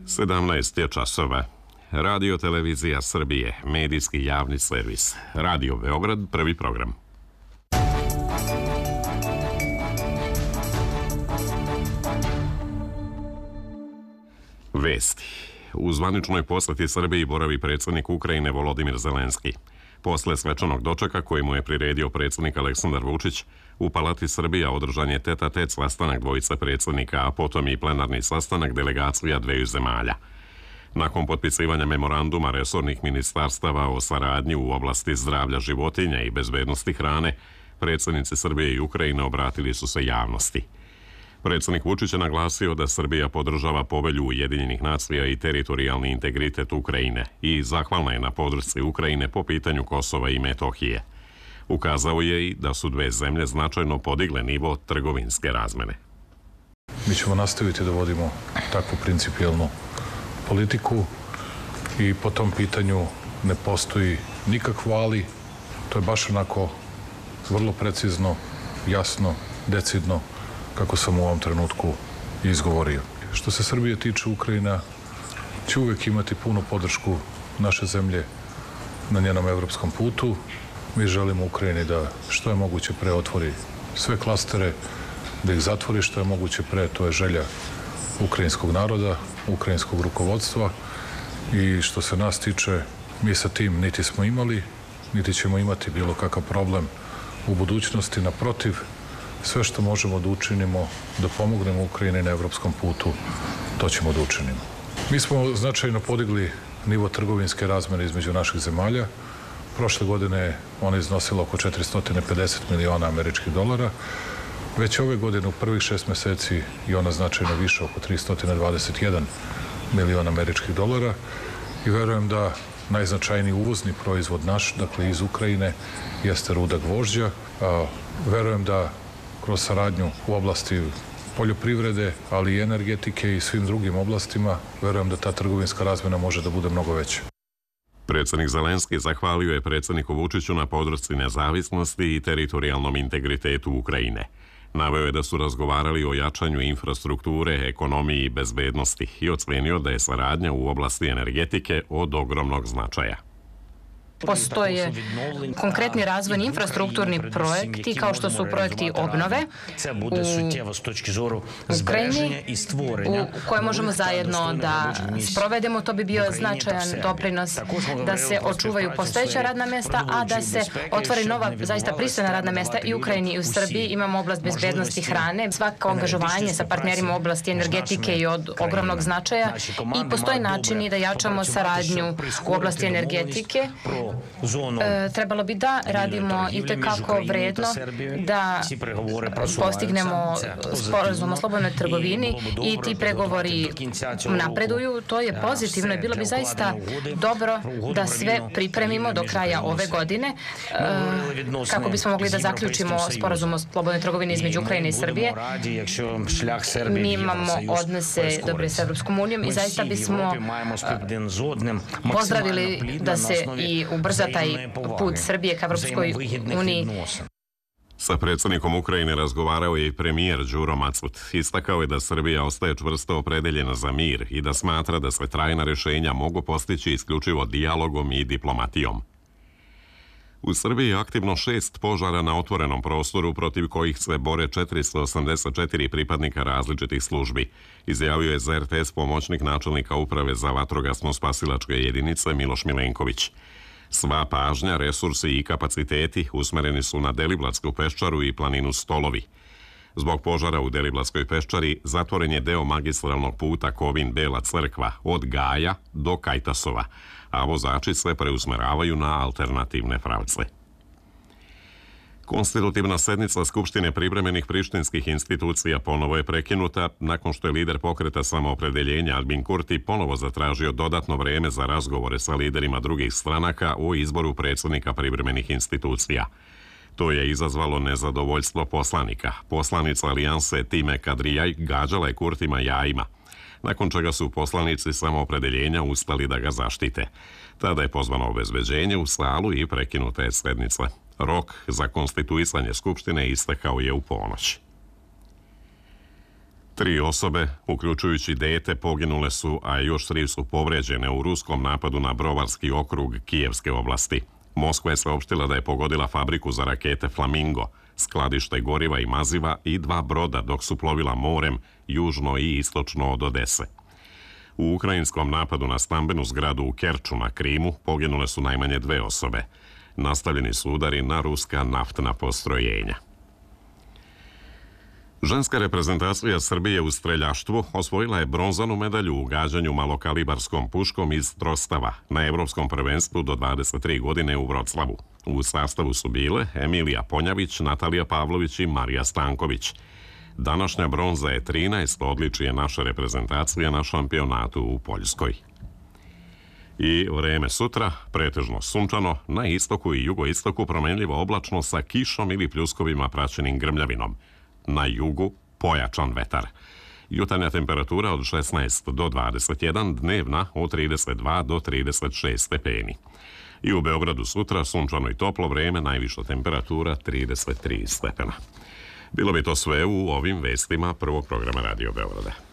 17 je časova. Radio Televizija Srbije, medijski javni servis. Radio Beograd, prvi program. Vesti. U zvaničnoj poseti Srbiji boravi predsjednik Ukrajine Volodimir Zelenski. Posle svečanog dočeka koji mu je priredio predsjednik Aleksandar Vučić, u Palati Srbija održan je tet-a-tet sastanak dvojice predsjednika, a potom i plenarni sastanak delegacija dveju zemalja. Nakon potpisivanja memoranduma resornih ministarstava o saradnji u oblasti zdravlja životinja i bezbednosti hrane, predsjednici Srbije i Ukrajine obratili su se javnosti. Predsjednik Vučić je naglasio da Srbija podržava povelju Ujedinjenih nacija i teritorijalni integritet Ukrajine i zahvalna je na podršci Ukrajine po pitanju Kosova i Metohije. Ukazao je i da su dve zemlje značajno podigle nivo trgovinske razmene. Mi ćemo nastaviti da vodimo takvu principijelnu politiku i po tom pitanju ne postoji nikakvo ali. To je baš onako vrlo precizno, jasno, decidno, kako sam u ovom trenutku izgovorio. Što se Srbije tiče, Ukrajina će uvijek imati punu podršku naše zemlje na njenom evropskom putu. Mi želimo Ukrajini da što je moguće pre otvori sve klastere, da ih zatvori što je moguće pre, to je želja ukrajinskog naroda, ukrajinskog rukovodstva i što se nas tiče, mi sa tim niti smo imali, niti ćemo imati bilo kakav problem u budućnosti. Naprotiv, sve što možemo da učinimo, da pomognemo Ukrajini na evropskom putu, to ćemo da učinimo. Mi smo značajno podigli nivo trgovinske razmene između naših zemalja. Prošle godine ona iznosila oko 450 miliona američkih dolara. Već ove godine u prvih 6 meseci i ona značajno više, oko 321 miliona američkih dolara. I verujem da najznačajniji uvozni proizvod naš, dakle iz Ukrajine, jeste ruda gvožđa. Verujem da kroz saradnju u oblasti poljoprivrede, ali i energetike i svim drugim oblastima, verujem da ta trgovinska razmena može da bude mnogo veća. Predsjednik Zelenski zahvalio je predsjedniku Vučiću na podršci nezavisnosti i teritorijalnom integritetu Ukrajine. Naveo je da su razgovarali o jačanju infrastrukture, ekonomiji i bezbednosti i ocenio da je saradnja u oblasti energetike od ogromnog značaja. Postoje konkretni razvojni infrastrukturni projekti kao što su projekti obnove u Ukrajini u koje možemo zajedno da sprovedemo. To bi bio značajan doprinos da se očuvaju postojeća radna mjesta, a da se otvori nova, zaista pristojna radna mjesta i u Ukrajini i u Srbiji. Imamo oblast bezbednosti hrane, svako angažovanje sa partnerima u oblasti energetike i od ogromnog značaja i postoje načini da jačamo saradnju u oblasti energetike. Trebalo bi da radimo itekako vredno da postignemo sporazum o slobodnoj trgovini i ti pregovori napreduju. To je pozitivno i bilo bi zaista dobro da sve pripremimo do kraja ove godine kako bismo mogli da zaključimo sporazum o slobodnoj trgovini između Ukrajine i Srbije. Mi imamo odnose dobre s Evropskom unijom i zaista bismo pozdravili da se i ubrza taj put Srbije ka Evropskoj uniji. Sa predsjednikom Ukrajine razgovarao je i premijer Đuro Maclut. Istakao je da Srbija ostaje čvrsto opredeljena za mir i da smatra da se trajna rješenja mogu postići isključivo dijalogom i diplomatijom. U Srbiji je aktivno 6 požara na otvorenom prostoru protiv kojih se bore 484 pripadnika različitih službi, izjavio je za RTS pomoćnik načelnika uprave za vatrogasno-spasilačke jedinice Miloš Milenković. Sva pažnja, resursi i kapaciteti usmereni su na Deliblatsku peščaru i planinu Stolovi. Zbog požara u Deliblatskoj peščari zatvoren je deo magistralnog puta Kovin-Bela crkva od Gaja do Kajtasova, a vozači se preusmeravaju na alternativne pravce. Konstitutivna sednica Skupštine privremenih prištinskih institucija ponovo je prekinuta nakon što je lider pokreta Samoopredeljenja Albin Kurti ponovo zatražio dodatno vreme za razgovore sa liderima drugih stranaka o izboru predsjednika privremenih institucija. To je izazvalo nezadovoljstvo poslanika. Poslanica Alijanse Time Kadrijaj gađala je Kurtima jajima, nakon čega su poslanici Samoopredeljenja ustali da ga zaštite. Tada je pozvano obezbeđenje u salu i prekinuta je sednica. Rok za konstituisanje Skupštine istekao je u ponoć. 3 osobe, uključujući dete, poginule su, a još 3 su povređene u ruskom napadu na Brovarski okrug Kijevske oblasti. Moskva je saopštila da je pogodila fabriku za rakete Flamingo, skladište goriva i maziva i 2 broda dok su plovila morem južno i istočno od Odese. U ukrajinskom napadu na stambenu zgradu u Kerču na Krimu poginule su najmanje 2 osobe. Nastavljeni su udari na ruska naftna postrojenja. Ženska reprezentacija Srbije u streljaštvu osvojila je bronzanu medalju u gađanju malokalibarskom puškom iz Trostava na Evropskom prvenstvu do 23 godine u Vroclavu. U sastavu su bile Emilija Ponjavić, Natalija Pavlović i Marija Stanković. Današnja bronza je 13 odličije naše reprezentacije na šampionatu u Poljskoj. I vreme sutra, pretežno sunčano, na istoku i jugoistoku promenljivo oblačno sa kišom ili pljuskovima praćenim grmljavinom. Na jugu pojačan vetar. Jutarnja temperatura od 16 do 21, dnevna od 32 do 36 stepeni. I u Beogradu sutra sunčano i toplo vreme, najviša temperatura 33 stepena. Bilo bi to sve u ovim vestima prvog programa Radio Beograda.